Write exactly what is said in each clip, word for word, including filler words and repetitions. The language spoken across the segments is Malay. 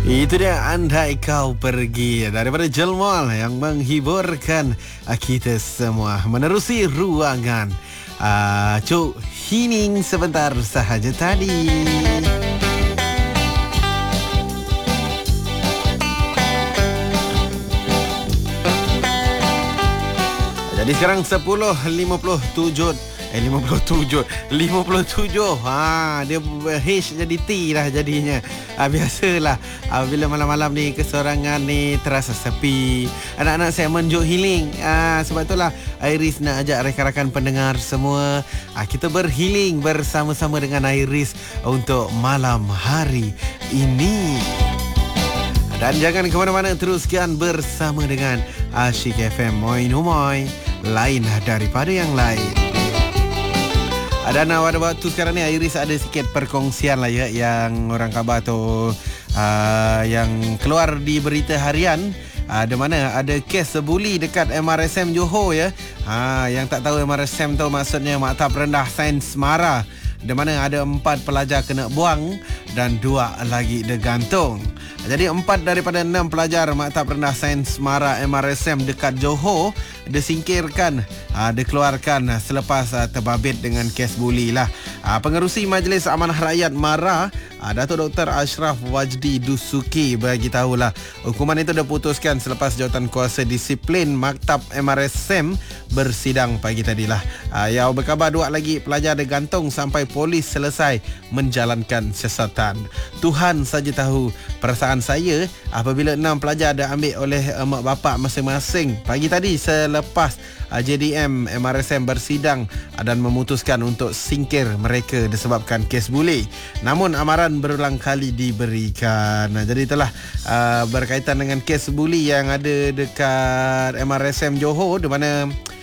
Itu dia Andai Kau Pergi daripada Jelmol yang menghiburkan kita semua. Menerusi ruangan uh, Cuk Hining sebentar sahaja tadi. Jadi sekarang sepuluh lima puluh tujuh Eh lima puluh tujuh lima puluh tujuh ha, dia H jadi T dah jadinya. ha, Biasalah ha, bila malam-malam ni kesorangan ni terasa sepi, anak-anak saya menjuk healing. ha, Sebab itulah Iris nak ajak rakan-rakan pendengar semua, ha, kita berhealing bersama-sama dengan Iris untuk malam hari ini. Dan jangan ke mana-mana, teruskan bersama dengan Asyik F M. Moi Numoy, lain daripada yang lain. Dan pada waktu sekarang ni Iris ada sikit perkongsian lah ya, yang orang khabar tu uh, yang keluar di berita harian. Ada uh, mana ada kes buli dekat M R S M Johor ya. Ha, yang tak tahu M R S M tu maksudnya Maktab Rendah Sains Mara, di mana ada empat pelajar kena buang dan dua lagi digantung. Jadi empat daripada enam pelajar Maktab Rendah Sains Mara M R S M dekat Johor disingkirkan, aa, dikeluarkan selepas aa, terbabit dengan kes buli lah. Aa, Pengerusi Majlis Amanah Rakyat Mara, aa, Datuk Doktor Ashraf Wajdi Dusuki bagi tahulah hukuman itu diputuskan selepas Jawatankuasa Disiplin Maktab M R S M bersidang pagi tadilah. Aa, Yang berkhabar dua lagi pelajar digantung sampai polis selesai menjalankan siasatan. Tuhan saja tahu perasaan saya apabila enam pelajar diambil oleh uh, mak bapak masing-masing pagi tadi selepas uh, J D M M R S M bersidang uh, dan memutuskan untuk singkir mereka disebabkan kes buli. Namun amaran berulang kali diberikan. Nah, jadi itulah uh, berkaitan dengan kes buli yang ada dekat M R S M Johor, di mana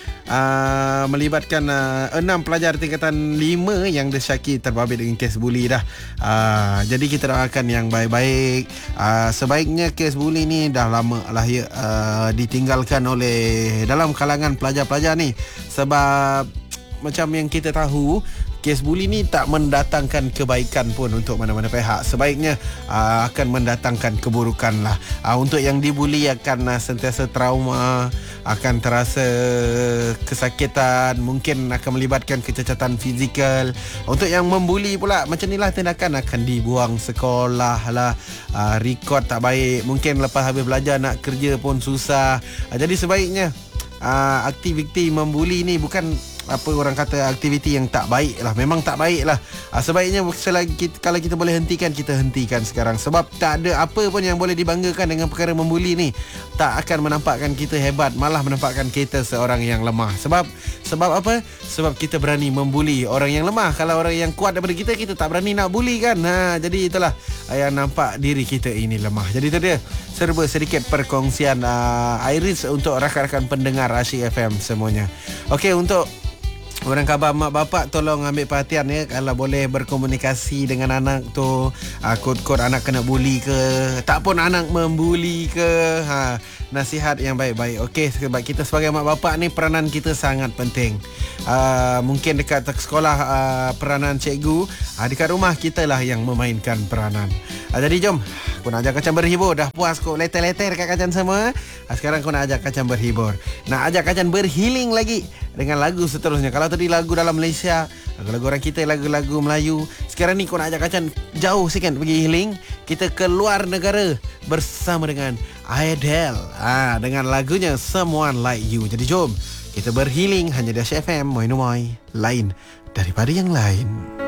Uh, melibatkan uh, enam pelajar tingkatan lima yang disyaki terbabit dengan kes buli dah. Uh, jadi kita doakan yang baik-baik. Uh, sebaiknya kes buli ni dah lama lah ya, uh, ditinggalkan oleh dalam kalangan pelajar-pelajar ni. Sebab macam yang kita tahu, kes buli ni tak mendatangkan kebaikan pun untuk mana-mana pihak. Sebaiknya uh, akan mendatangkan keburukan lah. Uh, untuk yang dibuli akan uh, sentiasa trauma, akan terasa kesakitan, mungkin akan melibatkan kecacatan fizikal. Untuk yang membuli pula, macam inilah tindakan, akan dibuang sekolah lah, uh, rekod tak baik, mungkin lepas habis belajar nak kerja pun susah. uh, Jadi sebaiknya uh, aktiviti membuli ni bukan apa orang kata aktiviti yang tak baik lah. Memang tak baik lah. ha, Sebaiknya selagi kita, kalau kita boleh hentikan, kita hentikan sekarang. Sebab tak ada apa pun yang boleh dibanggakan dengan perkara membuli ni. Tak akan menampakkan kita hebat, malah menampakkan kita seorang yang lemah. Sebab Sebab apa? Sebab kita berani membuli orang yang lemah. Kalau orang yang kuat daripada kita, kita tak berani nak buli kan. ha, Jadi itulah yang nampak diri kita ini lemah. Jadi itu dia serba sedikit perkongsian uh, Iris untuk rakan-rakan pendengar Asyik F M semuanya. Okey, untuk orang khabar mak bapak, tolong ambil perhatian ya. Kalau boleh berkomunikasi dengan anak tu, uh, kod-kod anak kena buli ke, tak pun anak membuli ke, ha, nasihat yang baik-baik. Okey, sebab kita sebagai mak bapak ni peranan kita sangat penting. uh, Mungkin dekat sekolah uh, peranan cikgu, uh, dekat rumah kita lah yang memainkan peranan. uh, Jadi jom, aku nak ajak Kacan berhibur. Dah puas kok leter-leter kat Kacan semua. uh, Sekarang aku nak ajak Kacan berhibur, nak ajak Kacan berhealing lagi dengan lagu seterusnya. Kalau tadi lagu dalam Malaysia, lagu-lagu orang kita, lagu-lagu Melayu, sekarang ni aku nak ajak Kacan jauh sikit pergi healing. Kita ke luar negara bersama dengan Adele, ah, dengan lagunya Someone Like You. Jadi jom kita berhealing hanya di Asyik F M. Moi Numoy, lain daripada yang lain.